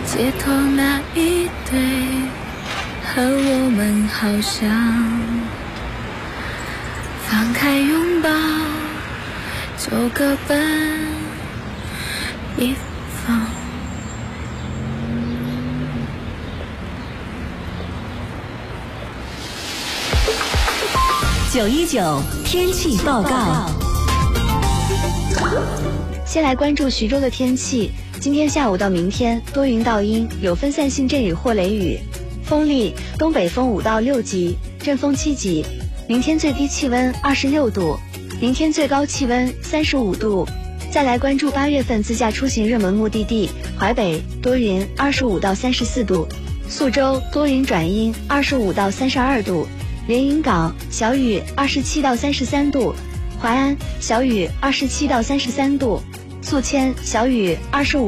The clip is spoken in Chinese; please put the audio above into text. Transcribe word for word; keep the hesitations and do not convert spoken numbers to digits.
街头那一对和我们好像，放开拥抱就各奔一方。 九一九天气报告。 先来关注徐州的天气，今天下午到明天多云到阴，有分散性阵雨或雷雨，风力东北风五到六级，阵风七级。明天最低气温二十六度，明天最高气温三十五度。再来关注八月份自驾出行热门目的地，淮北多云二十五到三十四度，宿州多云转阴二十五到三十二度，连云港小雨二十七到三十三度，淮安小雨二十七到三十三度，宿迁小雨二十五